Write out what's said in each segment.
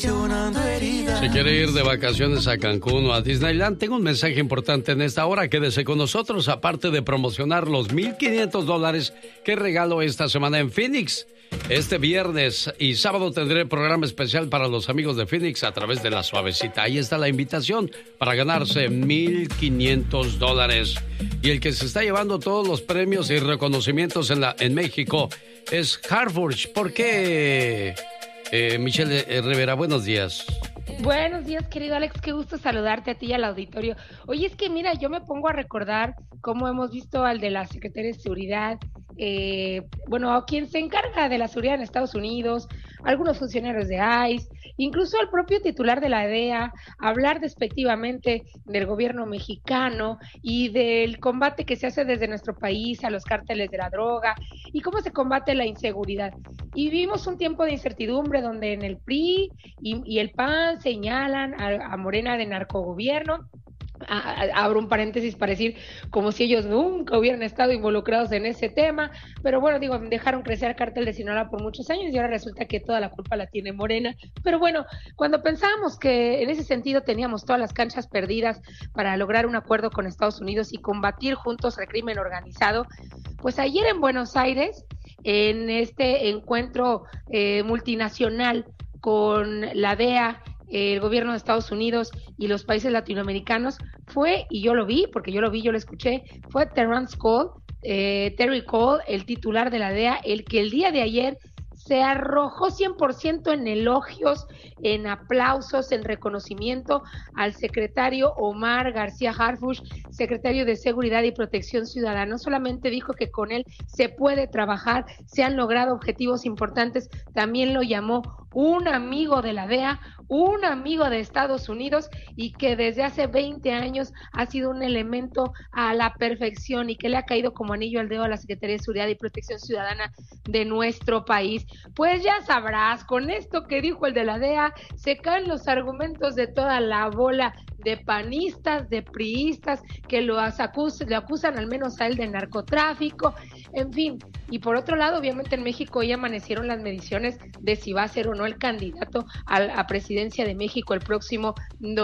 Si quiere ir de vacaciones a Cancún o a Disneyland, tengo un mensaje importante en esta hora. Quédese con nosotros, aparte de promocionar los $1,500 que regalo esta semana en Phoenix. Este viernes y sábado tendré programa especial para los amigos de Phoenix a través de La Suavecita. Ahí está la invitación para ganarse $1,500. Y el que se está llevando todos los premios y reconocimientos en México es Harford. ¿Por qué? Michelle Rivera, buenos días. Buenos días, querido Alex, qué gusto saludarte a ti y al auditorio. Oye, es que mira, yo me pongo a recordar cómo hemos visto al de la Secretaría de Seguridad, a quien se encarga de la seguridad en Estados Unidos, algunos funcionarios de ICE, incluso al propio titular de la DEA, hablar despectivamente del gobierno mexicano y del combate que se hace desde nuestro país a los cárteles de la droga y cómo se combate la inseguridad. Y vivimos un tiempo de incertidumbre donde en el PRI y el PAN señalan a Morena de narcogobierno. Abro un paréntesis para decir como si ellos nunca hubieran estado involucrados en ese tema, pero bueno, dejaron crecer el cártel de Sinaloa por muchos años y ahora resulta que toda la culpa la tiene Morena. Pero bueno, cuando pensábamos que en ese sentido teníamos todas las canchas perdidas para lograr un acuerdo con Estados Unidos y combatir juntos al crimen organizado, pues ayer en Buenos Aires, en este encuentro multinacional con la DEA, el gobierno de Estados Unidos y los países latinoamericanos, fue, y yo lo vi, porque yo lo escuché, fue Terry Cole, el titular de la DEA, el que el día de ayer se arrojó 100% en elogios, en aplausos, en reconocimiento al secretario Omar García Harfuch, secretario de Seguridad y Protección Ciudadana. No solamente dijo que con él se puede trabajar, se han logrado objetivos importantes, también lo llamó un amigo de la DEA, un amigo de Estados Unidos y que desde hace 20 años ha sido un elemento a la perfección y que le ha caído como anillo al dedo a la Secretaría de Seguridad y Protección Ciudadana de nuestro país. Pues ya sabrás, con esto que dijo el de la DEA, se caen los argumentos de toda la bola de panistas, de priistas, que le acusan al menos a él de narcotráfico, en fin. Y por otro lado, obviamente en México ya amanecieron las mediciones de si va a ser o no el candidato a presidencia de México el próximo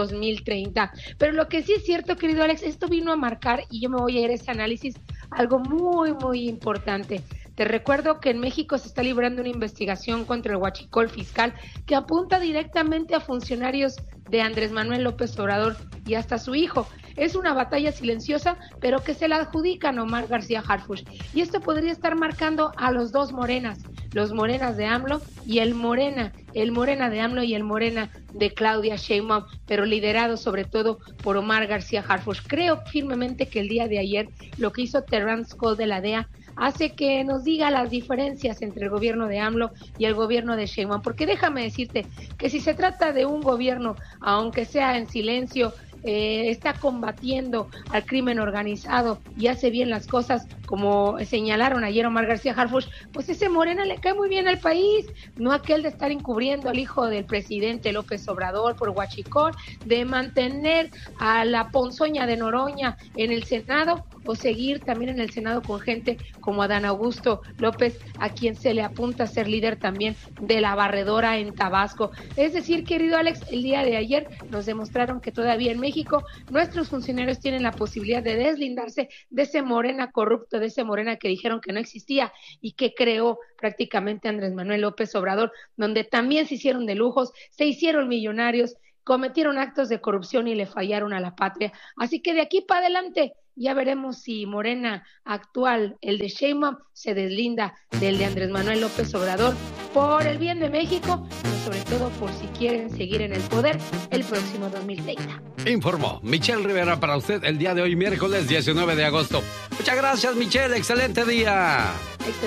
2030. Pero lo que sí es cierto, querido Alex, esto vino a marcar, y yo me voy a ir a ese análisis, algo muy, muy importante. Te recuerdo que en México se está librando una investigación contra el huachicol fiscal que apunta directamente a funcionarios de Andrés Manuel López Obrador y hasta su hijo. Es una batalla silenciosa, pero que se la adjudican a Omar García Harfuch. Y esto podría estar marcando a los dos Morenas, los Morenas de AMLO y el Morena de AMLO y el Morena de Claudia Sheinbaum, pero liderado sobre todo por Omar García Harfuch. Creo firmemente que el día de ayer lo que hizo Terry Cole de la DEA hace que nos diga las diferencias entre el gobierno de AMLO y el gobierno de Sheinbaum, porque déjame decirte que si se trata de un gobierno, aunque sea en silencio, está combatiendo al crimen organizado y hace bien las cosas, como señalaron ayer Omar García Harfuch, pues ese Morena le cae muy bien al país, no aquel de estar encubriendo al hijo del presidente López Obrador por huachicol, de mantener a la ponzoña de Noroña en el Senado, o seguir también en el Senado con gente como Adán Augusto López, a quien se le apunta a ser líder también de la barredora en Tabasco. Es decir, querido Alex, el día de ayer nos demostraron que todavía en México nuestros funcionarios tienen la posibilidad de deslindarse de ese Morena corrupto, de ese Morena que dijeron que no existía y que creó prácticamente Andrés Manuel López Obrador, donde también se hicieron de lujos, se hicieron millonarios, cometieron actos de corrupción y le fallaron a la patria. Así que de aquí para adelante ya veremos si Morena actual, el de Sheinbaum, se deslinda del de Andrés Manuel López Obrador por el bien de México, pero sobre todo por si quieren seguir en el poder el próximo 2030. Informó Michelle Rivera para usted el día de hoy, miércoles 19 de agosto. Muchas gracias, Michelle. Excelente día.